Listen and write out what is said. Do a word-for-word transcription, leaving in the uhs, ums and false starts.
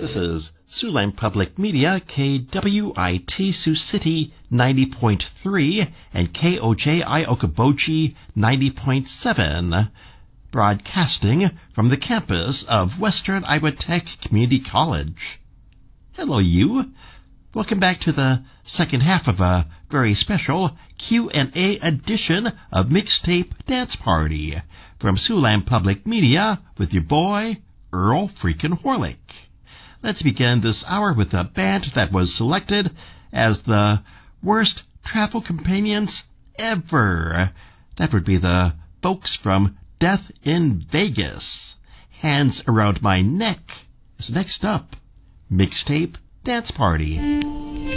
This is Siouxland Public Media, K W I T Sioux City ninety point three and K O J I Okoboji ninety point seven, broadcasting from the campus of Western Iowa Tech Community College. Hello, you. Welcome back to the second half of a very special Q and A edition of Mixtape Dance Party from Siouxland Public Media with your boy, Earl freaking Horlick. Let's begin this hour with a band that was selected as the worst travel companions ever. That would be the folks from Death in Vegas. Hands Around My Neck is next up. Mixtape Dance Party.